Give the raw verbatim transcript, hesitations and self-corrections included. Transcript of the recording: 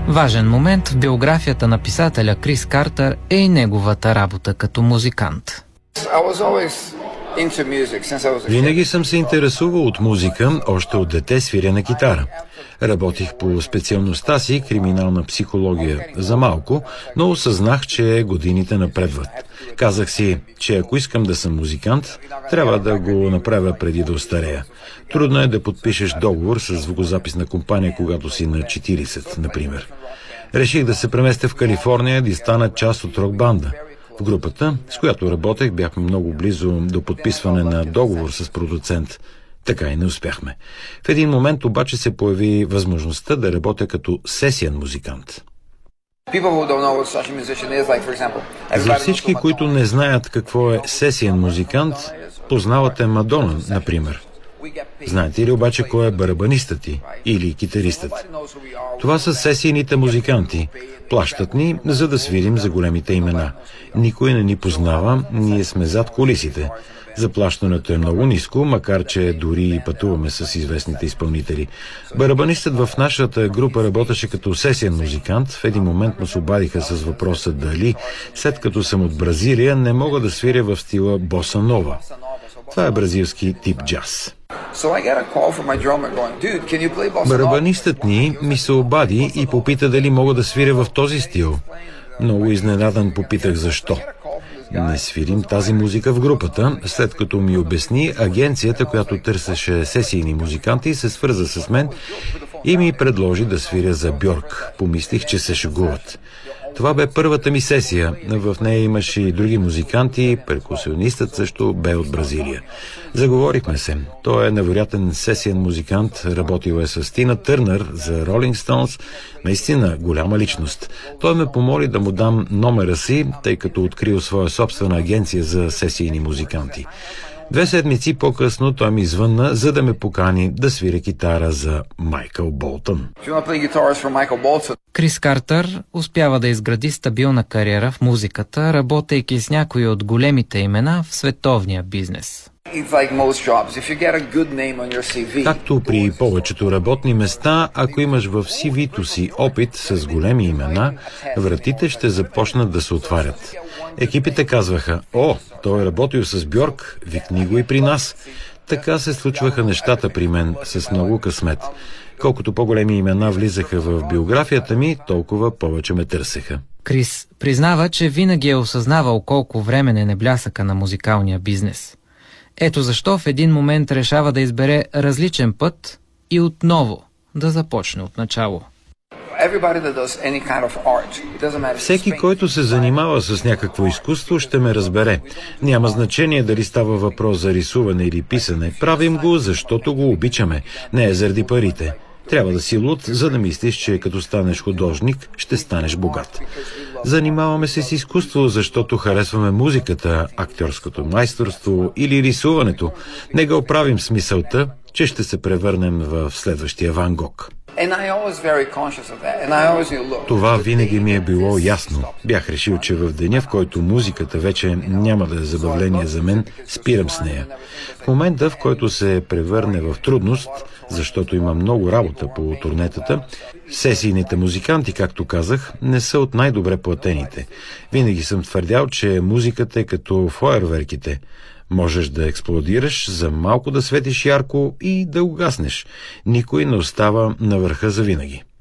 Важен момент в биографията на писателя Крис Картър е и неговата работа като музикант. Винаги съм се интересувал от музика, още от дете свиря на китара. Работих по специалността си криминална психология за малко, но осъзнах, че годините напредват. Казах си, че ако искам да съм музикант, трябва да го направя преди да остарея. Трудно е да подпишеш договор с звукозаписна компания, когато си на четирийсет, например. Реших да се преместя в Калифорния и да стана част от рок-банда. В групата, с която работех, бяхме много близо до подписване на договор с продуцент. Така и не успяхме. В един момент обаче се появи възможността да работя като сесиен музикант. За всички, които не знаят какво е сесиен музикант, познавате Мадона, например. Знаете ли обаче кой е барабанистът ти или китаристът? Това са сесийните музиканти. Плащат ни, за да свирим за големите имена. Никой не ни познава, ние сме зад кулисите. Заплащането е много ниско, макар че дори и пътуваме с известните изпълнители. Барабанистът в нашата група работеше като сесиен музикант. В един момент му се обадиха с въпроса дали, след като съм от Бразилия, не мога да свиря в стила боса нова. Това е бразилски тип джаз. Барабанистът ни ми се обади и попита дали мога да свиря в този стил. Много изненадан попитах защо. Не свирим тази музика в групата, след като ми обясни агенцията, която търсеше сесийни музиканти, се свърза с мен и ми предложи да свиря за Бьорк. Помислих, че се шегуват. Това бе първата ми сесия. В нея имаше и други музиканти, перкусионистът също бе от Бразилия. Заговорихме се. Той е невероятен сесиен музикант, работил е с Тина Търнър за Rolling Stones, наистина голяма личност. Той ме помоли да му дам номера си, тъй като открил своя собствена агенция за сесийни музиканти. Две седмици по-късно той ми звънна, за да ме покани да свиря китара за Майкъл Болтън. Крис Картър успява да изгради стабилна кариера в музиката, работейки с някои от големите имена в световния бизнес. Както при повечето работни места, ако имаш в си ви-то си опит с големи имена, вратите ще започнат да се отварят. Екипите казваха: "О, той е работил с Бьорк, викни го и при нас." Така се случваха нещата при мен с много късмет. Колкото по-големи имена влизаха в биографията ми, толкова повече ме търсеха. Крис признава, че винаги е осъзнавал колко временен е блясъка на музикалния бизнес. Ето защо в един момент решава да избере различен път и отново да започне от начало. Всеки, който се занимава с някакво изкуство, ще ме разбере. Няма значение дали става въпрос за рисуване или писане. Правим го, защото го обичаме. Не е заради парите. Трябва да си луд, за да мислиш, че като станеш художник, ще станеш богат. Занимаваме се с изкуство, защото харесваме музиката, актьорското майсторство или рисуването. Не го правим с мисълта, че ще се превърнем в следващия Ван Гог. Това винаги ми е било ясно. Бях решил, че в деня, в който музиката вече няма да е забавление за мен, спирам с нея. В момента, в който се превърне в трудност, защото има много работа по турнетата, сесийните музиканти, както казах, не са от най-добре платените. Винаги съм твърдял, че музиката е като фойерверките. Можеш да експлодираш, за малко да светиш ярко и да угаснеш. Никой не остава на върха завинаги.